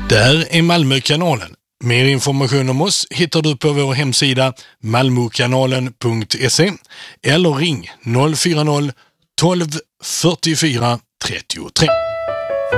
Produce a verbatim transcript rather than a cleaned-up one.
Där är Malmökanalen. Mer information om oss hittar du på vår hemsida malmokanalen punkt se eller ring noll fyra noll tolv fyrtiofyra trettiotre.